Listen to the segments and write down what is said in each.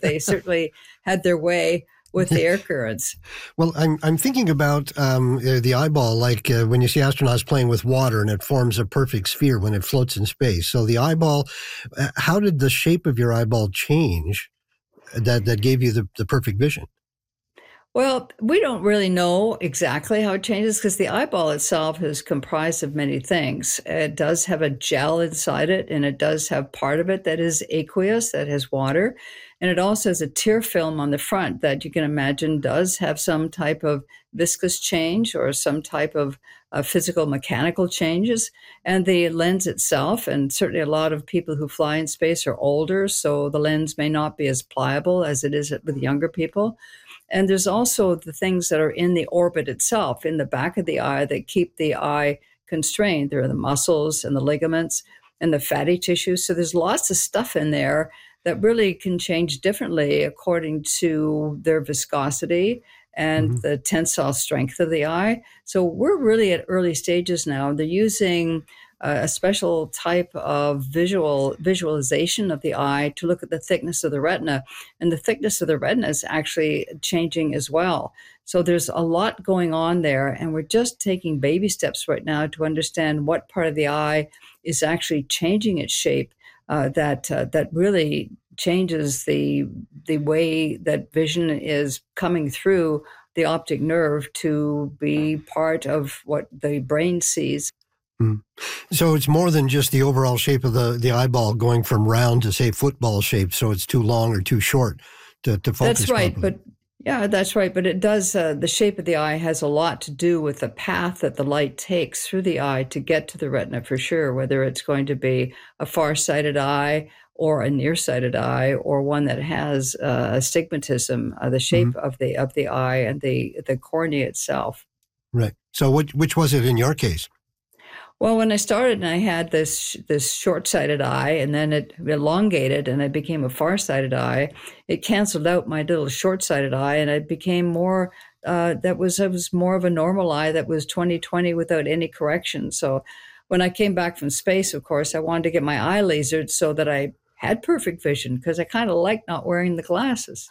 they certainly had their way with the air currents. Well, I'm thinking about the eyeball, like when you see astronauts playing with water and it forms a perfect sphere when it floats in space. So the eyeball, how did the shape of your eyeball change that gave you the perfect vision? Well, we don't really know exactly how it changes because the eyeball itself is comprised of many things. It does have a gel inside it, and it does have part of it that is aqueous, that has water. And it also has a tear film on the front that you can imagine does have some type of viscous change or some type of physical mechanical changes. And the lens itself, and certainly a lot of people who fly in space are older, so the lens may not be as pliable as it is with younger people. And there's also the things that are in the orbit itself, in the back of the eye, that keep the eye constrained. There are the muscles and the ligaments and the fatty tissue. So there's lots of stuff in there that really can change differently according to their viscosity and the tensile strength of the eye. So we're really at early stages now. They're using a special type of visualization of the eye to look at the thickness of the retina. And the thickness of the retina is actually changing as well. So there's a lot going on there. And we're just taking baby steps right now to understand what part of the eye is actually changing its shape that really changes the way that vision is coming through the optic nerve to be part of what the brain sees. So it's more than just the overall shape of the eyeball going from round to, say, football shape, so it's too long or too short to focus. That's right, properly. that's right. But it does, the shape of the eye has a lot to do with the path that the light takes through the eye to get to the retina for sure, whether it's going to be a far-sighted eye or a nearsighted eye or one that has astigmatism, the shape of the eye and the cornea itself. Right. So which was it in your case? Well, when I started and I had this short-sighted eye, and then it elongated and I became a far-sighted eye, it canceled out my little short-sighted eye, and I became more, I was more of a normal eye that was 20/20 without any correction. So when I came back from space, of course, I wanted to get my eye lasered so that I had perfect vision because I kind of liked not wearing the glasses.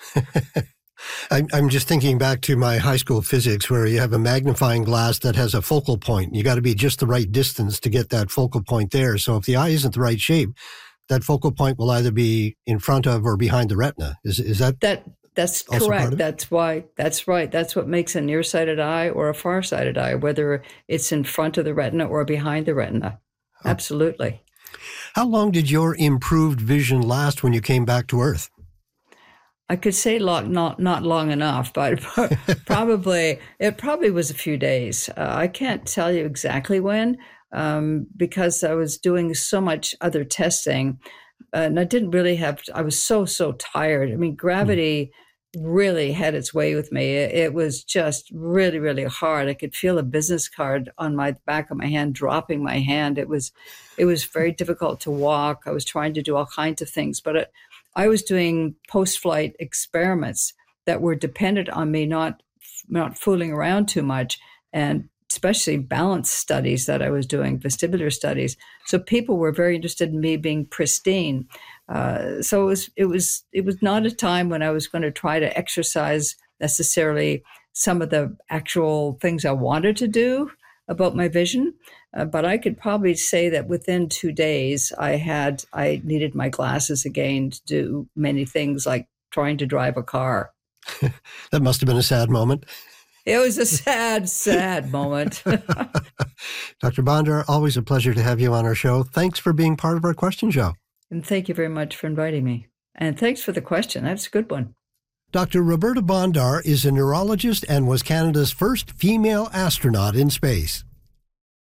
I'm just thinking back to my high school physics where you have a magnifying glass that has a focal point. You got to be just the right distance to get that focal point there. So if the eye isn't the right shape, that focal point will either be in front of or behind the retina. Is that? That's correct. That's right. That's what makes a nearsighted eye or a farsighted eye, whether it's in front of the retina or behind the retina. Okay. Absolutely. How long did your improved vision last when you came back to Earth? I could say not long enough, but it probably was a few days. I can't tell you exactly when because I was doing so much other testing, and I didn't really I was so tired. I mean, gravity really had its way with me. It was just really, really hard. I could feel a business card on my back of my hand dropping my hand. It was very difficult to walk. I was trying to do all kinds of things, but I was doing post-flight experiments that were dependent on me not fooling around too much, and especially balance studies that I was doing, vestibular studies. So people were very interested in me being pristine. So it was not a time when I was going to try to exercise necessarily some of the actual things I wanted to do about my vision. But I could probably say that within 2 days, I needed my glasses again to do many things like trying to drive a car. That must have been a sad moment. It was a sad moment. Dr. Bondar, always a pleasure to have you on our show. Thanks for being part of our question show. And thank you very much for inviting me. And thanks for the question. That's a good one. Dr. Roberta Bondar is a neurologist and was Canada's first female astronaut in space.